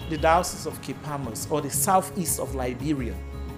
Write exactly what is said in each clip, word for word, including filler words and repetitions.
the Diocese of Cape Palmas, or the southeast of Liberia,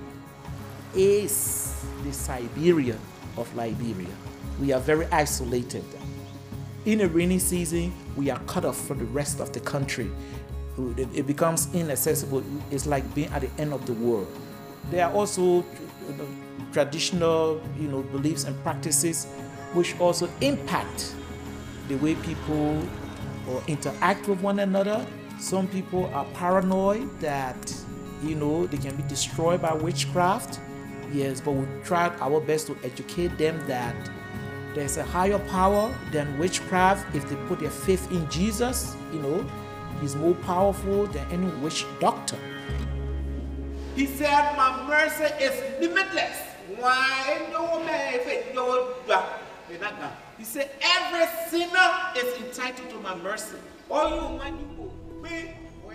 is the Siberia of Liberia. We are very isolated. In a rainy season, we are cut off from the rest of the country. It becomes inaccessible. It's like being at the end of the world. There are also you know, traditional you know, beliefs and practices which also impact the way people or interact with one another. Some people are paranoid that you know they can be destroyed by witchcraft. Yes, but we tried our best to educate them that there's a higher power than witchcraft. If they put their faith in Jesus, you know, he's more powerful than any witch doctor. He said, my mercy is limitless. Why no man if it no He said, every sinner is entitled to my mercy. All you man you me,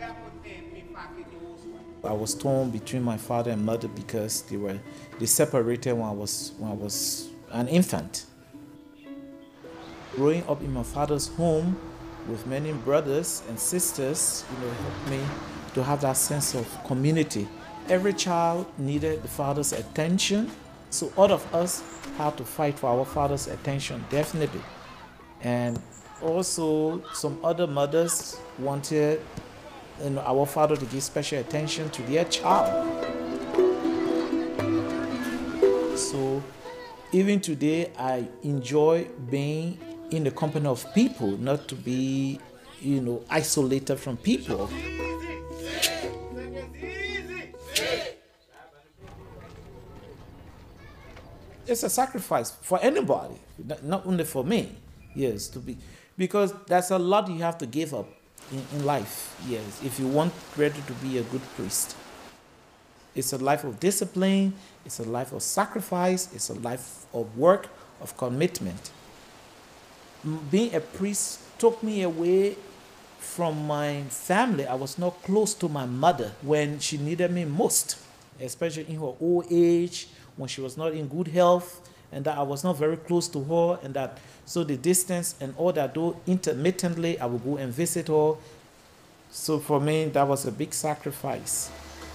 I was torn between my father and mother because they were they separated when I was when I was an infant. Growing up in my father's home with many brothers and sisters, you know, helped me to have that sense of community. Every child needed the father's attention, so all of us had to fight for our father's attention, definitely. And also, some other mothers wanted you know, our father to give special attention to their child. So, even today, I enjoy being in the company of people, not to be, you know, isolated from people. It's a sacrifice for anybody, not only for me, yes, to be, because there's a lot you have to give up in, in life, yes, if you want really to be a good priest. It's a life of discipline, it's a life of sacrifice, it's a life of work, of commitment. Being a priest took me away from my family. I was not close to my mother when she needed me most, especially in her old age, when she was not in good health, and that I was not very close to her, and that so the distance and all that, though intermittently I would go and visit her. So for me, that was a big sacrifice.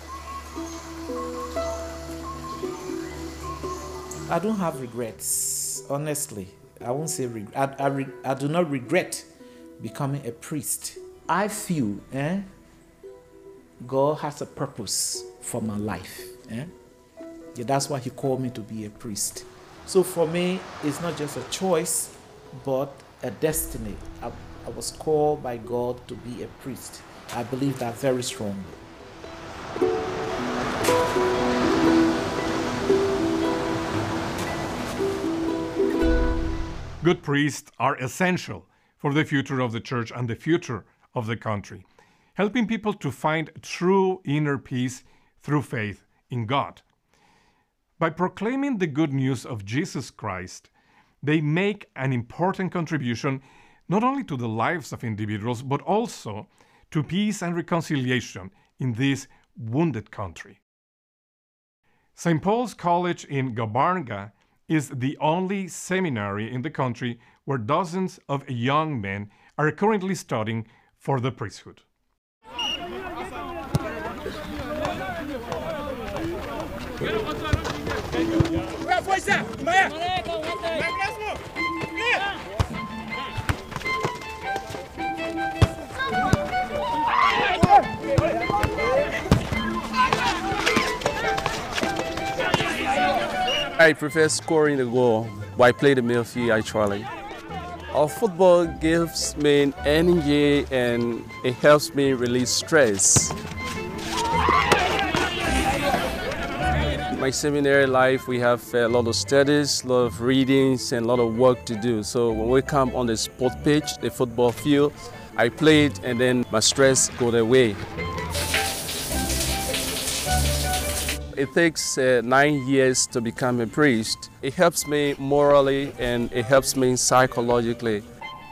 I don't have regrets, honestly. I won't say regret. I, I, re I do not regret becoming a priest. I feel eh, God has a purpose for my life. Eh? Yeah, that's why he called me to be a priest. So for me, it's not just a choice, but a destiny. I, I was called by God to be a priest. I believe that very strongly. Good priests are essential for the future of the church and the future of the country, helping people to find true inner peace through faith in God. By proclaiming the good news of Jesus Christ, they make an important contribution not only to the lives of individuals, but also to peace and reconciliation in this wounded country. Saint Paul's College in Gabarnga is the only seminary in the country where dozens of young men are currently studying for the priesthood. I prefer scoring the goal, but I play the midfield actually. Our football gives me energy and it helps me release stress. My seminary life, we have a lot of studies, a lot of readings, and a lot of work to do. So when we come on the sport pitch, the football field, I play it and then my stress goes away. It takes uh, nine years to become a priest. It helps me morally and it helps me psychologically.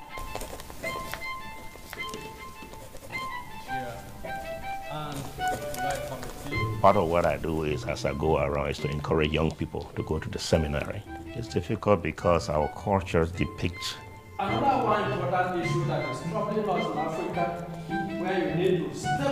Part of what I do is, as I go around, is to encourage young people to go to the seminary. It's difficult because our cultures depict. Another one important issue that is troubling us in Africa, where you need to step